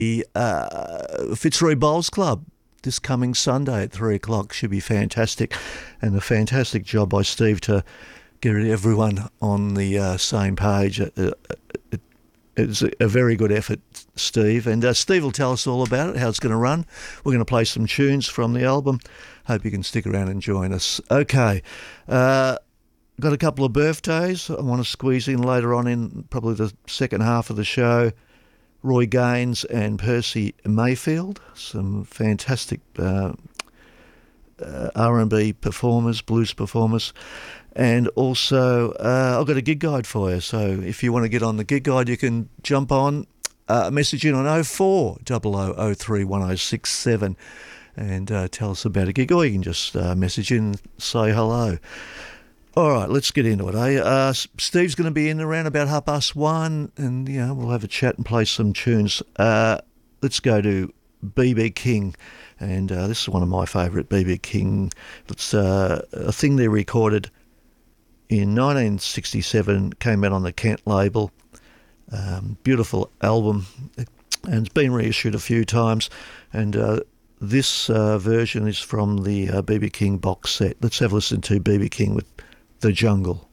the Fitzroy Bowls Club this coming Sunday at 3 o'clock. Should be fantastic, and a fantastic job by Steve to get everyone on the same page. It's a very good effort, Steve. And Steve will tell us all about it, how it's going to run. We're going to play some tunes from the album. Hope you can stick around and join us. Okay. Got a couple of birthdays I want to squeeze in later on in probably the second half of the show. Roy Gaines and Percy Mayfield, some fantastic R&B performers, blues performers. And also, I've got a gig guide for you. So if you want to get on the gig guide, you can jump on, message in on 0400031067 and tell us about a gig. Or you can just message in and say hello. All right, let's get into it. Steve's going to be in around about 1:30, and we'll have a chat and play some tunes. Let's go to BB King, and this is one of my favourite BB King. It's a thing they recorded in 1967, came out on the Kent label. Beautiful album, and it's been reissued a few times. And this version is from the BB King box set. Let's have a listen to BB King with The Jungle.